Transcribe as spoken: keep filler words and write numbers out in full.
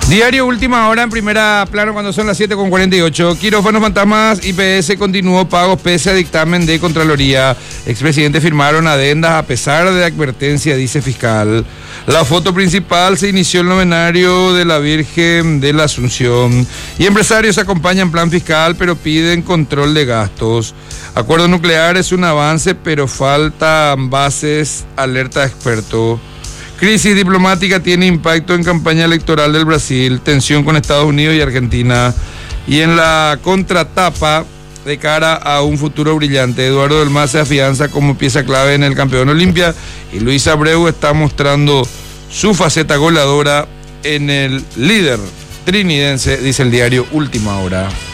Diario Última Hora en primera plano cuando son las siete con cuarenta y ocho. Quirófanos fantasmas, I P S continuó pagos pese a dictamen de Contraloría. Expresidentes firmaron adendas a pesar de advertencia, dice fiscal. La foto principal se inició el novenario de la Virgen de la Asunción. Y empresarios acompañan plan fiscal pero piden control de gastos. Acuerdo nuclear es un avance pero faltan bases, alerta experto. Crisis diplomática tiene impacto en campaña electoral del Brasil, tensión con Estados Unidos y Argentina. Y en la contratapa, de cara a un futuro brillante, Eduardo Del Mas se afianza como pieza clave en el campeón Olimpia y Luis Abreu está mostrando su faceta goleadora en el líder trinidense, dice el diario Última Hora.